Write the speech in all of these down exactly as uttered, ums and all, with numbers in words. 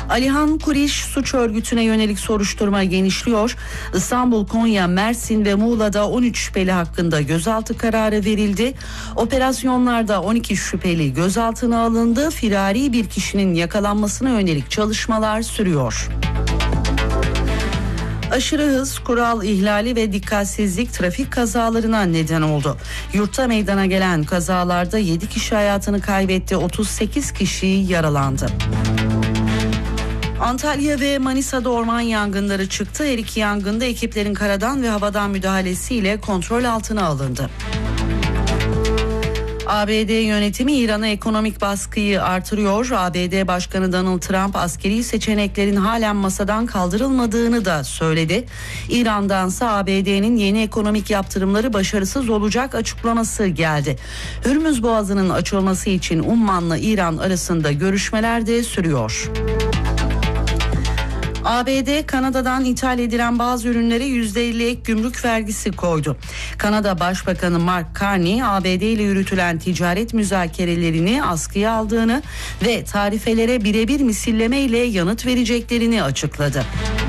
Alihan Kuriş suç örgütüne yönelik soruşturma genişliyor. İstanbul, Konya, Mersin ve Muğla'da on üç şüpheli hakkında gözaltı kararı verildi. Operasyonlarda on iki şüpheli gözaltına alındı. Firari bir kişinin yakalanmasına yönelik çalışmalar sürüyor. Aşırı hız, kural ihlali ve dikkatsizlik trafik kazalarına neden oldu. Yurtta meydana gelen kazalarda yedi kişi hayatını kaybetti, otuz sekiz kişi yaralandı. Antalya ve Manisa'da orman yangınları çıktı. Her iki yangında ekiplerin karadan ve havadan müdahalesiyle kontrol altına alındı. A B D yönetimi İran'a ekonomik baskıyı artırıyor. A B D Başkanı Donald Trump askeri seçeneklerin halen masadan kaldırılmadığını da söyledi. İran'dansa A B D'nin yeni ekonomik yaptırımları başarısız olacak açıklaması geldi. Hürmüz Boğazı'nın açılması için Umman'la İran arasında görüşmeler de sürüyor. A B D, Kanada'dan ithal edilen bazı ürünlere yüzde elli ek gümrük vergisi koydu. Kanada Başbakanı Mark Carney, A B D ile yürütülen ticaret müzakerelerini askıya aldığını ve tarifelere birebir misilleme ile yanıt vereceklerini açıkladı.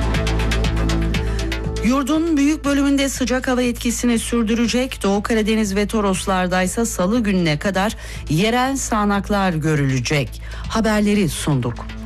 Yurdun büyük bölümünde sıcak hava etkisini sürdürecek. Doğu Karadeniz ve Toroslarda ise salı gününe kadar yerel sağanaklar görülecek. Haberleri sunduk.